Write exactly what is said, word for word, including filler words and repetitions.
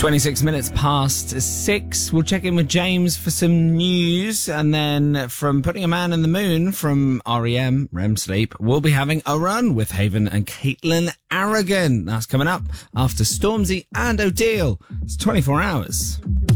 twenty-six minutes past six. We'll check in with James for some news. And then from Putting a Man in the Moon from R E M, R E M Sleep, we'll be having a run with Haven and Caitlin Aragon. That's coming up after Stormzy and Odile. It's twenty-four hours.